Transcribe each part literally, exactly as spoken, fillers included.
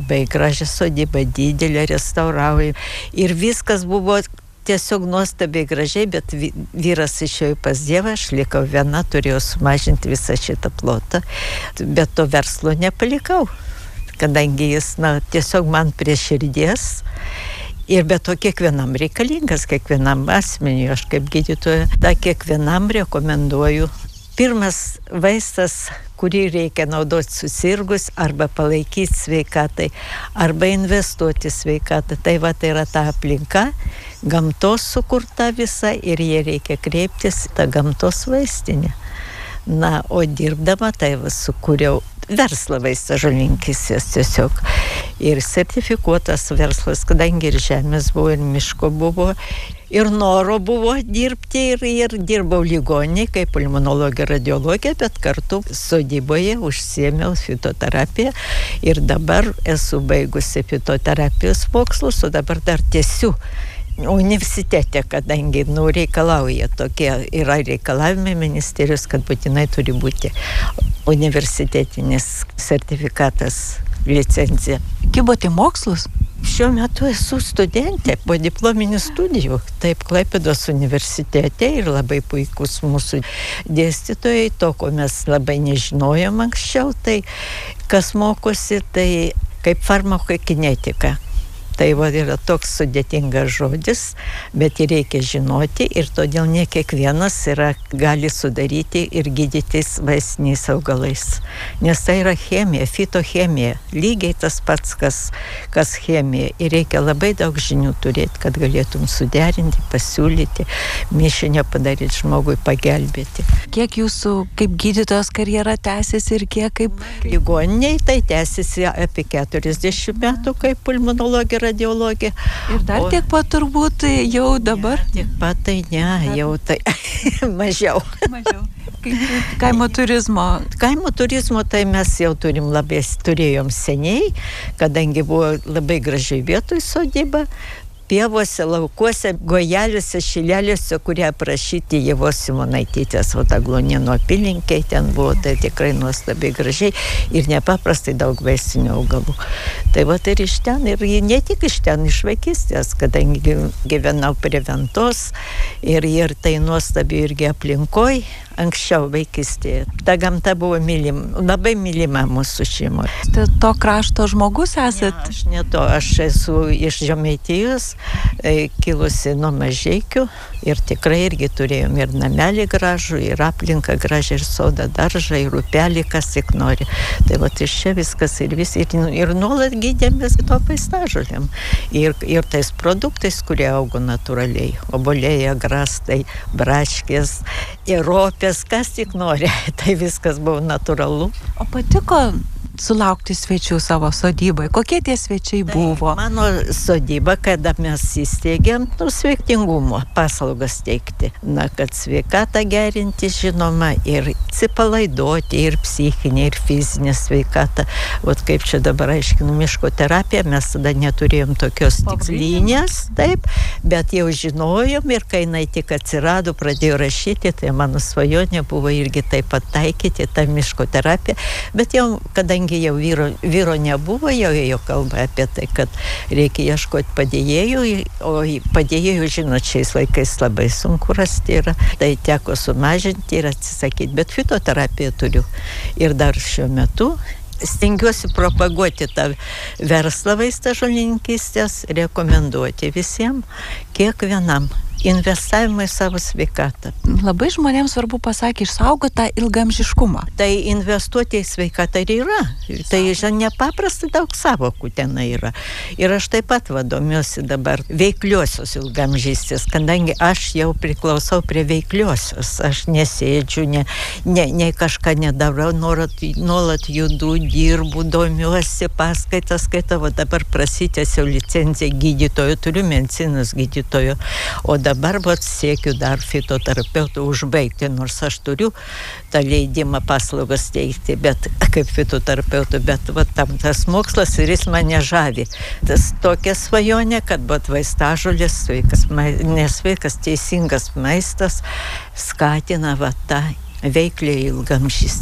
labai gražią sodybą, didelę restauraujam. Ir viskas buvo tiesiog nuostabiai gražiai, bet vyras išėjo pas Dievą, aš likau viena, turėjau sumažinti visą šitą plotą, bet to verslo nepalikau, kadangi jis, na, tiesiog man prie širdies. Ir be to kiekvienam reikalingas, kiekvienam asmeniui, aš kaip gydytoja, tą kiekvienam rekomenduoju. Pirmas vaistas, kurį reikia naudoti susirgus, arba palaikyti sveikatai, arba investuoti sveikatą. Tai va, tai yra ta aplinka, gamtos sukurta visa ir jie reikia kreiptis tą gamtos vaistinę. Na, o dirbdama, tai va, sukūriau verslą vaistažolininkystės tiesiog. Ir sertifikuotas verslas, kadangi ir žemės buvo, ir miško buvo, ir noro buvo dirbti, ir, ir dirbau ligoninėj kaip pulmonologė, radiologė, bet kartu sodyboje užsiėmiau fitoterapiją ir dabar esu baigusi fitoterapijos mokslus, o dabar dar tęsiu universitete, kadangi nu, reikalauja tokie, yra reikalavimai ministerijos, kad būtinai turi būti universitetinis sertifikatas, licencija. Kibote mokslus? Šiuo metu esu studentė po diplominių studijų, taip Klaipėdos universitete ir labai puikus mūsų dėstytojai, to, ko mes labai nežinojom anksčiau, tai kas mokosi, tai kaip farmakokinetika. Tai va, yra toks sudėtingas žodis, bet jį reikia žinoti ir todėl ne kiekvienas yra, gali sudaryti ir gydytis vaistiniais augalais. Nes tai yra chemija, fitochemija, lygiai tas pats, kas, kas chemija. Ir reikia labai daug žinių turėti, kad galėtum suderinti, pasiūlyti, mišinio padaryti žmogui, pagelbėti. Kiek jūsų kaip gydytojos karjera tęsiasi ir kiek kaip... Ligoniniai tai tęsiasi apie keturiasdešimt metų kaip pulmonologė, radiologė. Ir dar o... tiek pat turbūt jau dabar? Ne, tiek pat tai ne, jau tai mažiau. Mažiau. Kaip kaimo turizmo? Kaimo turizmo tai mes jau turim labai, turėjom seniai, kadangi buvo labai gražiai vietoj sodyba, pievose, laukuose, gojeliuose, šileliuose, kurie aprašyti Ievos Simonaitytės, o ta Glonėnų apylinkėj, ten buvo tai tikrai nuostabiai gražiai ir nepaprastai daug vaistinių augalų. Tai va ir iš ten, ir ne tik iš ten, iš vaikystės, kadangi gyvenau prie Ventos ir, ir tai nuostabi irgi aplinkoj, anksčiau vaikystėje. Ta gamta buvo mylim, labai mylima mūsų šeimoje. Tai to krašto žmogus esat? Ne, aš ne to, aš esu iš Žemaitijos, kilusi nuo Mažeikių ir tikrai irgi turėjom ir namelį gražų, ir aplinką gražią, ir sodą daržą, ir upelį, kas tik nori. Tai va iš čia viskas ir vis, ir, ir nuolat gydėmės to vaistažolėm. Ir, ir tais produktais, kurie augo natūraliai. Obuoliai, agrastai, braškės, ir ropės, kas tik nori. Tai viskas buvo natūralu. O patiko sulaukti svečių savo sodybai? Kokie tie svečiai tai buvo? Mano sodyba, kada mes įsteigėm, nu, sveikatingumo paslaugas teikti. Na, kad sveikatą gerinti, žinoma, ir atsipalaiduoti, ir psichinė, ir fizinė sveikata. Vat kaip čia dabar aiškinu, miško terapija, mes tada neturėjom tokios tikslinės, taip, bet jau žinojom ir kai jinai tik atsirado, pradėjo rašyti, tai mano svajonė buvo irgi taip pat taikyti tą miško terapiją, bet jau, kadangi jau vyro, vyro nebuvo, jau ėjo kalba apie tai, kad reikia ieškoti padėjėjų, o padėjėjų, žinot, šiais laikais labai sunku rasti yra, tai teko sumažinti ir atsisakyti, bet fitoterapiją turiu. Ir dar šiuo metu stengiuosi propaguoti tą verslą vaistažolininkystės, rekomenduoti visiems, kiekvienam. Investavimą į savo sveikatą. Labai žmonėms svarbu pasakyti, išsaugoti tą ilgamžiškumą. Tai investuoti į sveikatą ir yra. Tai žinai, nepaprastai daug savokų ten yra. Ir aš taip pat vadomiuosi dabar veikliosios ilgamžystės, kadangi aš jau priklausau prie veikliosios. Aš nesėdžiu, ne, ne, ne kažką nedarau, nuolat, nuolat judu, dirbu, domiuosi, paskaitas skaitau. Dabar prasitęsiau licenciją gydytojo, turiu medicinos gydytojo, o dabar vat siekiu dar fitoterapeutų užbaigti, nors aš turiu tą leidimą paslaugas teikti, bet kaip fitoterapeutų, bet vat tam tas mokslas ir jis mane žavi. Tas tokia svajonė, kad vat vaistažolės, sveikas, nesveikas, teisingas maistas skatina vat tą veiklę ilgamžystę.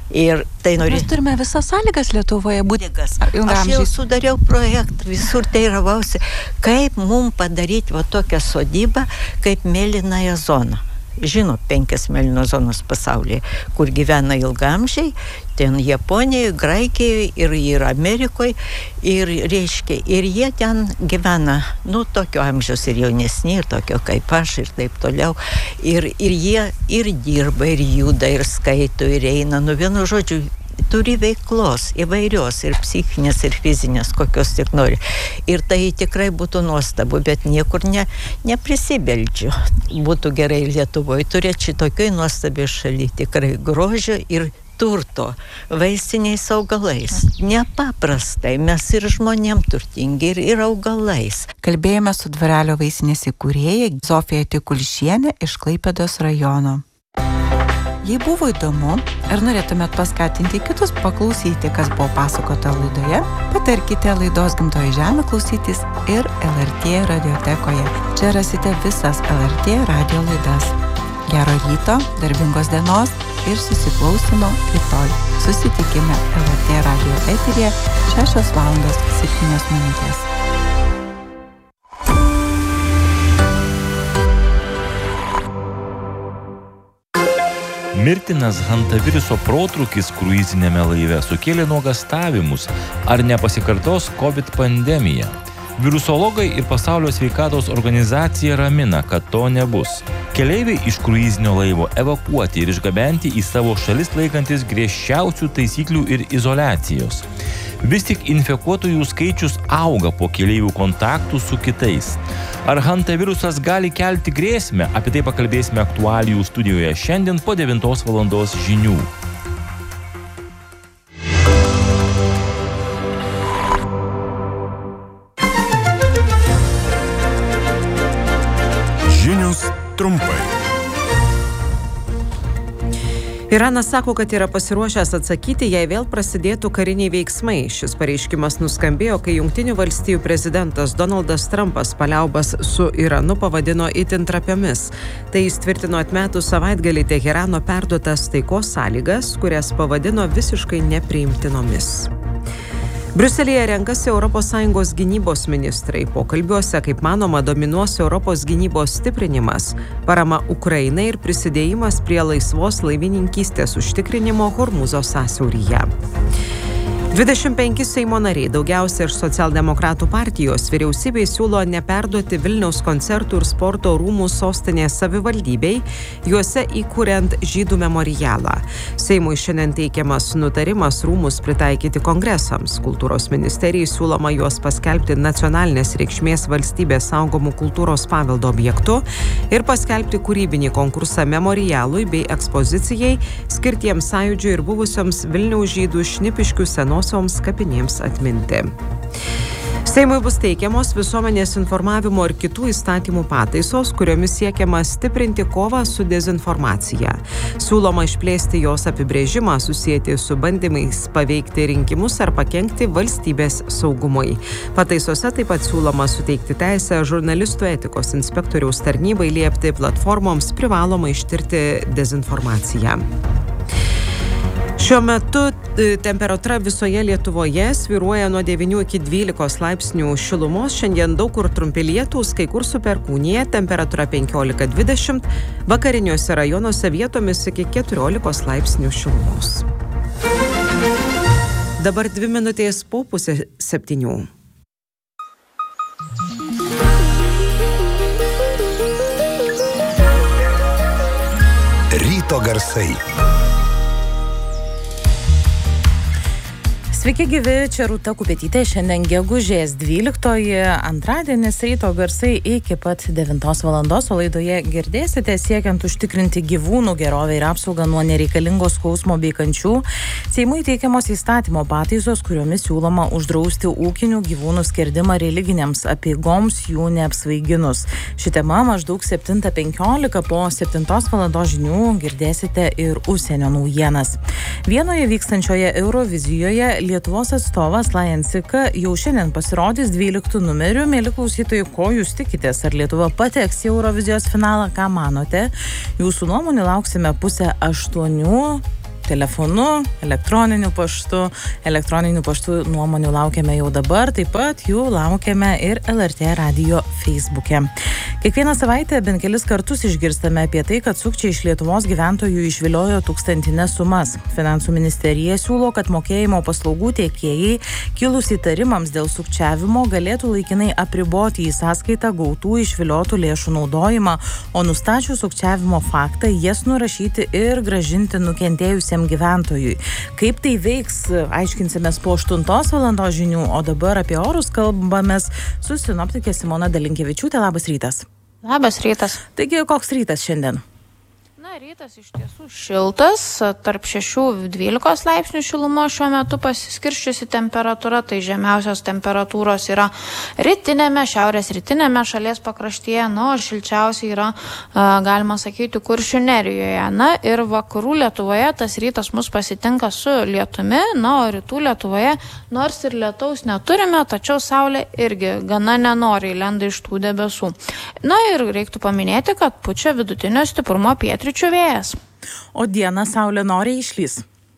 Ir tai nori... Mes turime visas sąlygas Lietuvoje būti ilgamžiais. Aš jau sudariau projektą, visur teiravausi, kaip mum padaryti va tokią sodybą, kaip mėlynąją zoną. Žino, penkias mėlynos zonos pasaulyje, kur gyvena ilgamžiai, ten Japonijoje, Graikijoje ir, ir Amerikoje, ir, reiškia, ir jie ten gyvena, nu, tokio amžiaus ir jaunesni, ir tokio kaip aš, ir taip toliau. Ir, ir jie ir dirba, ir juda, ir skaito, ir eina, nu, vienu žodžiu, turi veiklos įvairios, ir psichinės, ir fizinės, kokios tik nori. Ir tai tikrai būtų nuostabu, bet niekur ne, neprisibeldžiu. Būtų gerai Lietuvoje turėti šitokioj nuostabiai šaly, tikrai grožio ir turto, vaistiniais augalais. Nepaprastai, mes ir žmonėm turtingi, ir, ir augalais. Kalbėjome su dvarelio vaistinės įkūrėja Zofija Tikulšienė iš Klaipėdos rajono. Jei buvo įdomu, ar norėtumėt paskatinti kitus paklausyti, kas buvo pasakota laidoje, patarkite laidos Gimtoji žemė klausytis ir L R T radiotekoje. Čia rasite visas L R T radio laidas. Gero ryto, darbingos dienos ir susiklausimo rytoj. Susitikime L R T radio eteryje šešios valandos septynios minutės. Mirtinas hantaviruso protrūkis kruizinėme laive sukėlė nuogąstavimus, ar nepasikartos COVID pandemija. Virusologai ir Pasaulio sveikatos organizacija ramina, kad to nebus. Keleiviai iš kruizinio laivo evakuoti ir išgabenti į savo šalis laikantis griežčiausių taisyklių ir izoliacijos. Vis tik infekuotųjų skaičius auga po keleivių kontaktų su kitais. Ar hantavirusas gali kelti grėsmę? Apie tai pakalbėsime aktualijų studijoje šiandien po devintos valandos žinių. Žinios trumpai. Iranas sako, kad yra pasiruošęs atsakyti, jei vėl prasidėtų kariniai veiksmai. Šis pareiškimas nuskambėjo, kai Jungtinių valstijų prezidentas Donaldas Trumpas paliaubas su Iranu pavadino itin trapiomis. Tai jis tvirtino atmetus savaitgalį Teherano perduotas taikos sąlygas, kurias pavadino visiškai nepriimtinomis. Briuselyje renkasi Europos Sąjungos gynybos ministrai. Pokalbiuose, kaip manoma, dominuos Europos gynybos stiprinimas, parama Ukrainai ir prisidėjimas prie laisvos laivininkystės užtikrinimo Hormūzo sąsiauryje. dvidešimt penki Seimo nariai, daugiausia iš socialdemokratų partijos, vyriausybei siūlo neperduoti Vilniaus koncertų ir sporto rūmų sostinės savivaldybei, juose įkuriant žydų memorialą. Seimui šiandien teikiamas nutarimas rūmus pritaikyti kongresams. Kultūros ministerijai siūloma juos paskelbti nacionalinės reikšmės valstybės saugomų kultūros paveldo objektu ir paskelbti kūrybinį konkursą memorialui bei ekspozicijai skirtiems sąjūdžiui ir buvusioms Vilniaus žydų Šnipiškių senos kapinėms atminti. Seimui bus teikiamos visuomenės informavimo ir kitų įstatymų pataisos, kuriomis siekiama stiprinti kovą su dezinformacija. Siūloma išplėsti jos apibrėžimą, susijęti su bandymais paveikti rinkimus ar pakenkti valstybės saugumui. Pataisose taip pat siūloma suteikti teisę žurnalistų etikos inspektoriaus tarnybai liepti platformoms privalomai ištirti dezinformaciją. Šiuo metu temperatūra visoje Lietuvoje svyruoja nuo devynių iki dvylikos laipsnių šilumos. Šiandien daug kur trumpi lietūs, kai kur su perkūnija, temperatūra penkiolika dvidešimt, vakariniuose rajonuose vietomis iki keturiolikos laipsnių šilumos. Dabar dvi minutės po pusę septynių. Ryto garsai. Sveiki gyvi, čia Rūta Kupetytė, šiandien gegužės dvyliktoji, antradienis ryto garsai iki pat devintos valandos, o laidoje girdėsite siekiant užtikrinti gyvūnų gerovę ir apsaugą nuo nereikalingos skausmo bei kančių. Seimui teikiamos įstatymo pataisos, kuriomis siūloma uždrausti ūkinių gyvūnų skerdimą religinėms apeigoms jų neapsvaiginus. Ši tema maždaug septintą penkiolika, po septintos valandos žinių girdėsite ir užsienio naujienas. Vienoje vykstančioje Eurovizijoje Lietuvos atstovas Lajan Sika jau šiandien pasirodys dvyliktų numerių. Mėly klausytojai, ko jūs tikitės? Ar Lietuva pateks į Eurovizijos finalą? Ką manote? Jūsų nuomonė lauksime pusę aštuonių. telefonu, elektroniniu paštu. Elektroniniu paštu nuomonių laukiame jau dabar, taip pat jų laukiame ir L R T radijo Facebook'e. Kiekvieną savaitę bent kelis kartus išgirstame apie tai, kad sukčiai iš Lietuvos gyventojų išviliojo tūkstantinės sumas. Finansų ministerija siūlo, kad mokėjimo paslaugų tiekėjai kilus įtarimams dėl sukčiavimo galėtų laikinai apriboti į sąskaitą gautų išviliotų lėšų naudojimą, o nustačius sukčiavimo faktą jas nurašyti ir grąžinti nukentėjusiam gyventojui. Kaip tai veiks, aiškinsimės po aštuntos valandos žinių, o dabar apie orus kalbamės su sinoptikė Simona Dalinkevičiūtė. Labas rytas. Labas rytas. Taigi, koks rytas šiandien? Na, rytas iš tiesų šiltas, tarp šešių dvylikos laipsnių šilumos šiuo metu pasiskirsčiusi temperatūra, tai žemiausios temperatūros yra rytinėme, šiaurės rytinėme šalies pakraštyje, nu, o šilčiausiai yra, galima sakyti, Kuršių Nerijoje. Na, ir vakarų Lietuvoje tas rytas mus pasitinka su lietumi, na, o rytų Lietuvoje nors ir lietaus neturime, tačiau saulė irgi gana nenoriai lenda iš tų debesų. Na, ir reiktų paminėti, kad pučia vidutinio stiprumo pietryčių vėjas. O dieną saulė noriai išlys?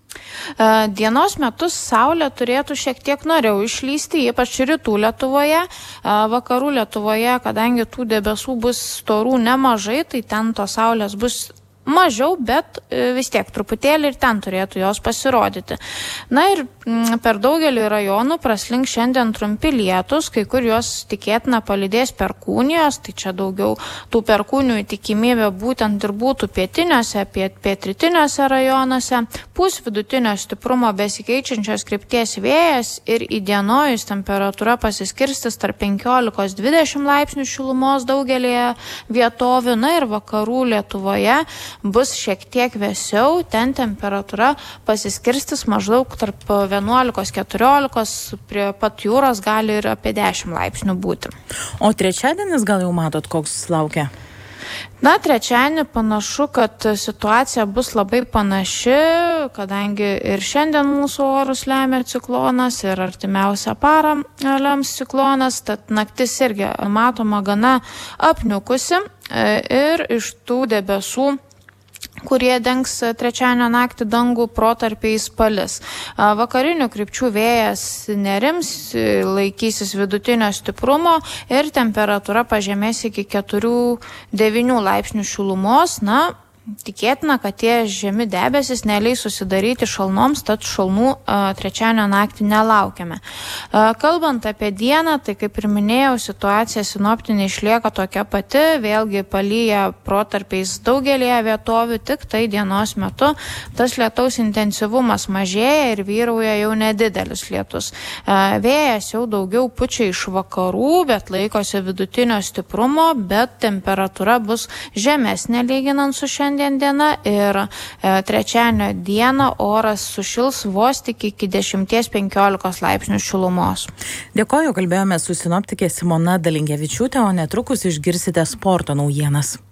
Dienos metus saulė turėtų šiek tiek noriau išlysti, ypač rytų Lietuvoje. Vakarų Lietuvoje, kadangi tų debesų bus storų nemažai, tai ten tos saulės bus mažiau, bet vis tiek truputėlį ir ten turėtų jos pasirodyti. Na ir per daugelį rajonų praslink šiandien trumpi lietus, kai kur jos tikėtina palydės perkūnijos, tai čia daugiau tų perkūnijų tikimybė būtent ir būtų pietiniuose, piet, pietrytiniuose rajonuose. Pūs vidutinio stiprumo besikeičiančios krypties vėjas ir įdienojus temperatūra pasiskirstis tarp penkiolikos dvidešimt laipsnių šilumos daugelėje vietovių, na ir vakarų Lietuvoje bus šiek tiek vėsiau, ten temperatūra pasiskirstis maždaug tarp vienuolikos keturiolikos, prie pat jūros gali ir apie dešimt laipsnių būti. O trečiadienis gal jau matot, koks laukia? Na, trečiadienį panašu, kad situacija bus labai panaši, kadangi ir šiandien mūsų orus lemia ciklonas ir artimiausią parą lems ciklonas, tad naktis irgi matoma gana apniukusi ir iš tų debesų, kurie dengs trečiadienio naktį dangų, protarpiais palis. Vakarinių krypčių vėjas nerims, laikysis vidutinio stiprumo ir temperatūra pažemės iki keturių devynių laipsnių šilumos. Na, tikėtina, kad tie žemi debesis neleis susidaryti šalnoms, tad šalnų a, trečiadienio naktį nelaukiame. A, kalbant apie dieną, tai kaip ir minėjau, situacija sinoptinė išlieka tokia pati, vėlgi palyja protarpiais daugelėje vietovių, tik tai dienos metu tas lietaus intensyvumas mažėja ir vyrauja jau nedidelis lietus. A, vėjas jau daugiau pučia iš vakarų, bet laikosi vidutinio stiprumo, bet temperatūra bus žemesnė lyginant su šiandien diena ir e, trečiadienio dieną oras sušils vos tik iki dešimties penkiolikos laipsnių šilumos. Dėkoju, kalbėjome su sinoptikė Simona Dalinkevičiūtė, o netrukus išgirsite sporto naujienas.